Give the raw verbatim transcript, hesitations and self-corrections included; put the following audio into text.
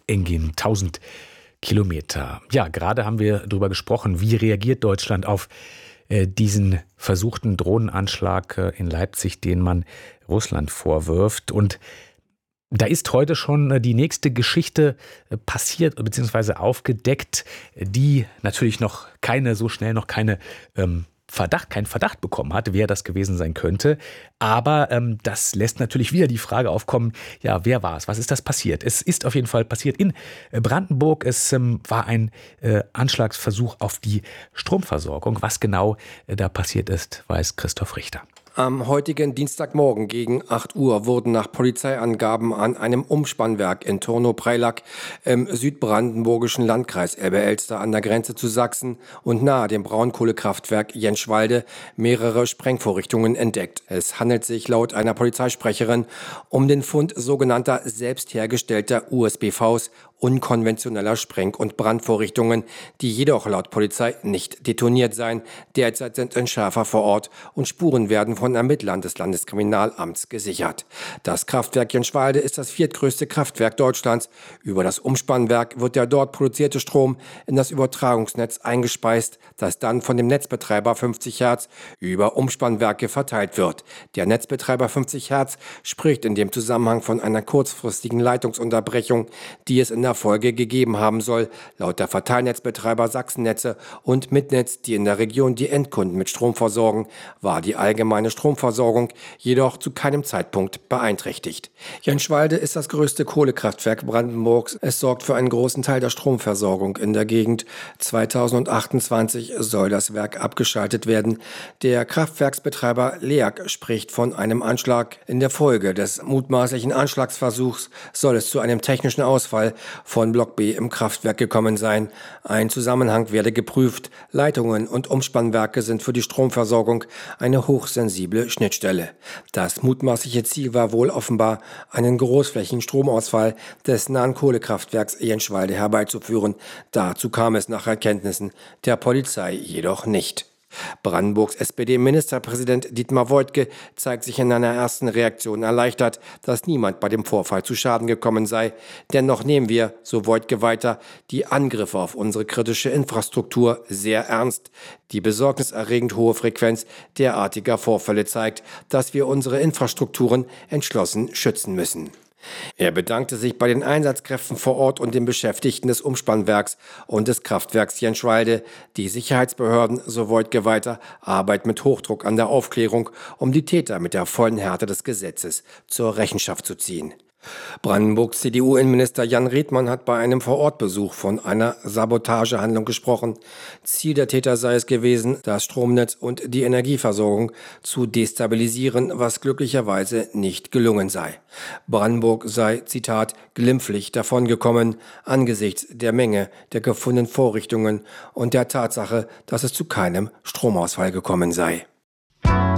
Engin, tausend Kilometer. Ja, gerade haben wir darüber gesprochen, wie reagiert Deutschland auf äh, diesen versuchten Drohnenanschlag äh, in Leipzig, den man Russland vorwirft. Und da ist heute schon äh, die nächste Geschichte äh, passiert bzw. aufgedeckt, die natürlich noch keine, so schnell noch keine ähm, Verdacht, keinen Verdacht bekommen hat, wer das gewesen sein könnte. Aber ähm, das lässt natürlich wieder die Frage aufkommen, ja, wer war es? Was ist das passiert? Es ist auf jeden Fall passiert in Brandenburg. Es ähm, war ein äh, Anschlagsversuch auf die Stromversorgung. Was genau äh, da passiert ist, weiß Christoph Richter. Am heutigen Dienstagmorgen gegen acht Uhr wurden nach Polizeiangaben an einem Umspannwerk in Turnow-Preilack im südbrandenburgischen Landkreis Elbe-Elster an der Grenze zu Sachsen und nahe dem Braunkohlekraftwerk Jenschwalde mehrere Sprengvorrichtungen entdeckt. Es handelt sich laut einer Polizeisprecherin um den Fund sogenannter selbst hergestellter U S B Vs, unkonventioneller Spreng- und Brandvorrichtungen, die jedoch laut Polizei nicht detoniert seien. Derzeit sind Entschärfer vor Ort und Spuren werden von Ermittlern des Landeskriminalamts gesichert. Das Kraftwerk Jenschwalde ist das viertgrößte Kraftwerk Deutschlands. Über das Umspannwerk wird der dort produzierte Strom in das Übertragungsnetz eingespeist, das dann von dem Netzbetreiber fünfzig Hertz über Umspannwerke verteilt wird. Der Netzbetreiber fünfzig Hertz spricht in dem Zusammenhang von einer kurzfristigen Leitungsunterbrechung, die es in der Folge gegeben haben soll, laut der Verteilnetzbetreiber Sachsennetze und Mitnetz, die in der Region die Endkunden mit Strom versorgen, war die allgemeine Stromversorgung jedoch zu keinem Zeitpunkt beeinträchtigt. Jenschwalde ist das größte Kohlekraftwerk Brandenburgs. Es sorgt für einen großen Teil der Stromversorgung in der Gegend. zweitausendachtundzwanzig soll das Werk abgeschaltet werden. Der Kraftwerksbetreiber L E A G spricht von einem Anschlag. In der Folge des mutmaßlichen Anschlagsversuchs soll es zu einem technischen Ausfall von Block B im Kraftwerk gekommen sein. Ein Zusammenhang werde geprüft. Leitungen und Umspannwerke sind für die Stromversorgung eine hochsensible Schnittstelle. Das mutmaßliche Ziel war wohl offenbar, einen großflächigen Stromausfall des nahen Kohlekraftwerks Jenschwalde herbeizuführen. Dazu kam es nach Erkenntnissen der Polizei jedoch nicht. Brandenburgs S P D-Ministerpräsident Dietmar Woidke zeigt sich in einer ersten Reaktion erleichtert, dass niemand bei dem Vorfall zu Schaden gekommen sei. Dennoch nehmen wir, so Woidke weiter, die Angriffe auf unsere kritische Infrastruktur sehr ernst. Die besorgniserregend hohe Frequenz derartiger Vorfälle zeigt, dass wir unsere Infrastrukturen entschlossen schützen müssen. Er bedankte sich bei den Einsatzkräften vor Ort und den Beschäftigten des Umspannwerks und des Kraftwerks Jenschwalde. Die Sicherheitsbehörden, so Woidke weiter, arbeiten mit Hochdruck an der Aufklärung, um die Täter mit der vollen Härte des Gesetzes zur Rechenschaft zu ziehen. Brandenburgs C D U-Innenminister Jan Riedmann hat bei einem Vorortbesuch von einer Sabotagehandlung gesprochen. Ziel der Täter sei es gewesen, das Stromnetz und die Energieversorgung zu destabilisieren, was glücklicherweise nicht gelungen sei. Brandenburg sei, Zitat, glimpflich davongekommen angesichts der Menge der gefundenen Vorrichtungen und der Tatsache, dass es zu keinem Stromausfall gekommen sei.